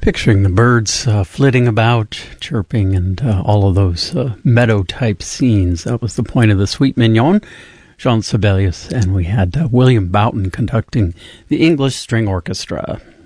Picturing the birds flitting about, chirping, and all of those meadow-type scenes. That was the point of the Suite Mignon, Jean Sibelius, and we had William Boughton conducting the English String Orchestra.